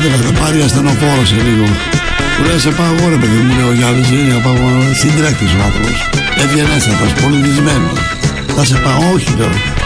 άντε θα τα πάρει ασθενοφόρο σε λίγο. Του λέει σε πάω εγώ ρε παιδί μου, λέει ο Γιάννης, είναι πάω συντρέχτης ο άνθρωπος. Ευγενέστατος, πολιτισμένος. Θα σε πάω, όχι λέω.